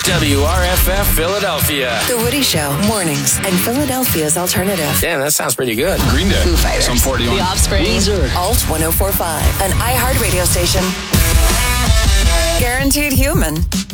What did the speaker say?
WRFF Philadelphia. The Woody Show, mornings, and Philadelphia's alternative. Damn, that sounds pretty good. Green Day. Foo Fighters. Some 41. The Offspring. Weezer. Alt 104.5, an iHeart radio station. Guaranteed human.